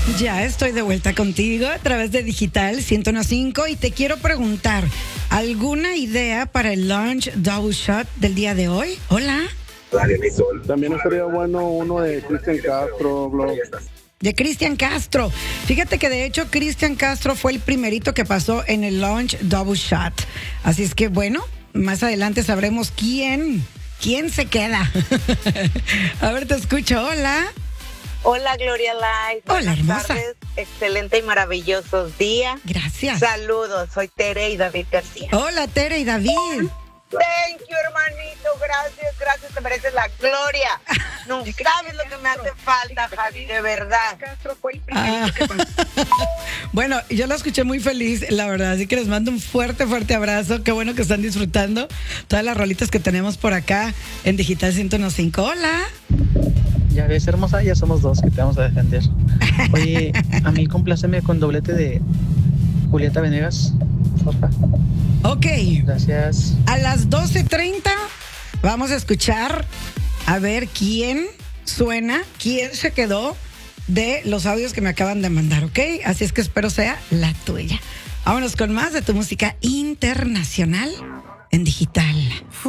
Ya estoy de vuelta contigo a través de Digital 101.5 y te quiero preguntar, ¿alguna idea para el lunch double shot del día de hoy? Hola. También estaría bueno uno de Cristian Castro, De Cristian Castro. Fíjate que de hecho Cristian Castro fue el primerito que pasó en el lunch double shot. Así es que bueno, más adelante sabremos quién se queda. A ver, te escucho. Hola. Hola, Gloria Live. Hola, hermosa. Tardes, excelente y maravillosos días. Gracias. Saludos, soy Tere y David García. Hola, Tere y David. Thank you, hermanito. Gracias, te mereces la gloria. No sabes lo que me hace falta, Javi, de verdad. Bueno, yo la escuché muy feliz, la verdad, así que les mando un fuerte abrazo. Qué bueno que están disfrutando todas las rolitas que tenemos por acá en Digital 101.5. Hola. Ya ves, hermosa, ya somos dos que te vamos a defender. Oye, a mí compláceme con doblete de Julieta Venegas, porfa. Ok. Gracias. A las 12:30 vamos a escuchar a ver quién suena, quién se quedó de los audios que me acaban de mandar, ¿ok? Así es que espero sea la tuya. Vámonos con más de tu música internacional en Digital.